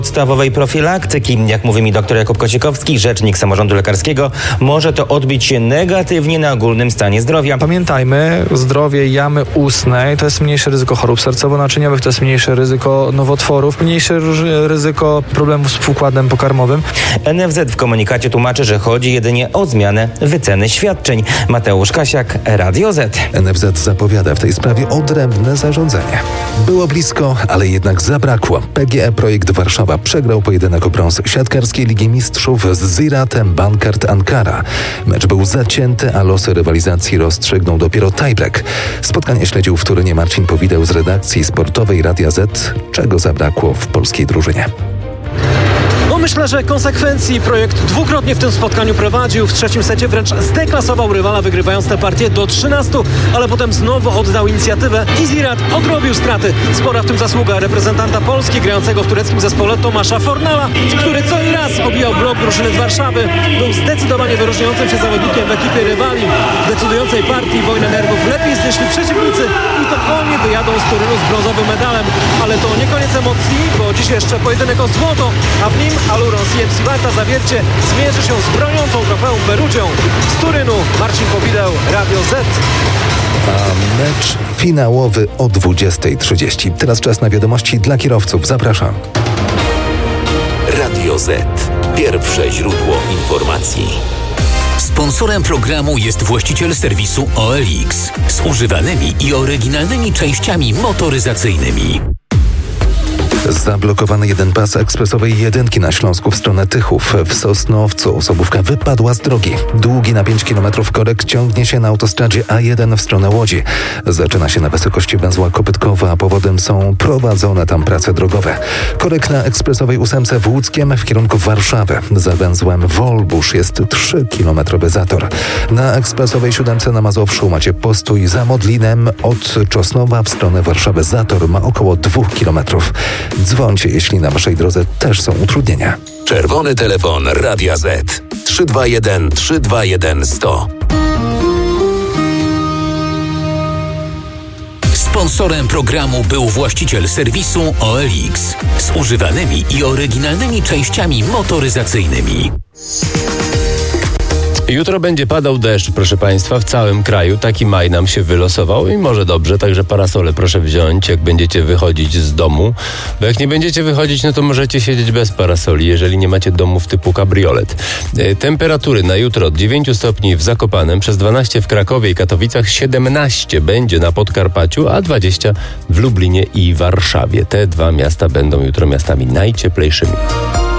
podstawowej profilaktyki. Jak mówi mi dr Jakub Kociekowski, rzecznik samorządu lekarskiego, może to odbić się negatywnie na ogólnym stanie zdrowia. Pamiętajmy, zdrowie jamy ustnej to jest mniejsze ryzyko chorób sercowo-naczyniowych, to jest mniejsze ryzyko nowotworów, mniejsze ryzyko problemów z układem pokarmowym. NFZ w komunikacie tłumaczy, że chodzi jedynie o zmianę wyceny świadczeń. Mateusz Kasiak, Radio Z. NFZ zapowiada w tej sprawie odrębne zarządzenie. Było blisko, ale jednak zabrakło. PGE Projekt Warszawa przegrał pojedynek o brąz siatkarskiej Ligi Mistrzów z Ziratem Bankart Ankara. Mecz był zacięty, a losy rywalizacji rozstrzygnął dopiero tiebreak. Spotkanie śledził w Turynie Marcin Powideł z redakcji sportowej Radia Z. Czego zabrakło w polskiej drużynie? Myślę, że konsekwencji projekt dwukrotnie w tym spotkaniu prowadził. W trzecim secie wręcz zdeklasował rywala, wygrywając tę partię do 13, ale potem znowu oddał inicjatywę i Zirat odrobił straty. Spora w tym zasługa reprezentanta Polski grającego w tureckim zespole Tomasza Fornala, który co i raz obijał blok drużyny z Warszawy. Był zdecydowanie wyróżniającym się zawodnikiem w ekipie rywali. W decydującej partii wojnę nerwów lepiej znieśli przeciwnicy i to oni wyjadą z Turynu z brązowym medalem. Ale to nie koniec emocji, bo dziś jeszcze pojedynek o złoto, a w nim Aluron CMC Warta Zawiercie zmierzy się z broniącą trofeum Perugią. Z Turynu Marcin Powideł, Radio Z. A mecz finałowy o 20:30. Teraz czas na wiadomości dla kierowców. Zapraszam. Radio Z. Pierwsze źródło informacji. Sponsorem programu jest właściciel serwisu OLX z używanymi i oryginalnymi częściami motoryzacyjnymi. Zablokowany jeden pas ekspresowej jedynki na Śląsku w stronę Tychów. W Sosnowcu osobówka wypadła z drogi. Długi na 5 km korek ciągnie się na autostradzie A1 w stronę Łodzi. Zaczyna się na wysokości węzła Kopytkowa, a powodem są prowadzone tam prace drogowe. Korek na ekspresowej 8 w Łódzkiem w kierunku Warszawy. Za węzłem Wolbusz jest 3-kilometrowy zator. Na ekspresowej 7 na Mazowszu macie postój za Modlinem. Od Czosnowa w stronę Warszawy zator ma około 2 kilometrów. Dzwońcie, jeśli na waszej drodze też są utrudnienia. Czerwony telefon Radia Z 321 321 100. Sponsorem programu był właściciel serwisu OLX z używanymi i oryginalnymi częściami motoryzacyjnymi. Jutro będzie padał deszcz, proszę Państwa, w całym kraju. Taki maj nam się wylosował i może dobrze, także parasole proszę wziąć, jak będziecie wychodzić z domu. Bo jak nie będziecie wychodzić, no to możecie siedzieć bez parasoli, jeżeli nie macie domów typu kabriolet. Temperatury na jutro od 9 stopni w Zakopanem, przez 12 w Krakowie i Katowicach, 17 będzie na Podkarpaciu, a 20 w Lublinie i Warszawie. Te dwa miasta będą jutro miastami najcieplejszymi.